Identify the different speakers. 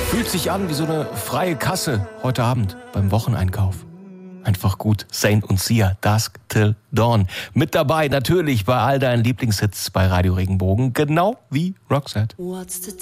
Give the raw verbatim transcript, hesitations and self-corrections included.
Speaker 1: Fühlt sich an wie so eine freie Kasse heute Abend beim Wocheneinkauf. Einfach gut. Saint und Sia, Dusk Till Dawn. Mit dabei natürlich bei all deinen Lieblingshits bei Radio Regenbogen, genau wie Roxette.